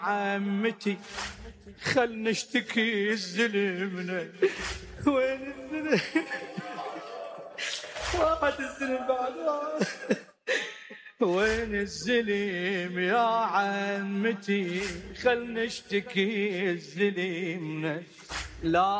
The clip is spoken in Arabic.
عمتي خل نشتكي الزلمنا. وين الزلم؟ واحد الزلم بعد. وين الزلم يا عمتي خل نشتكي الزلمنا. لا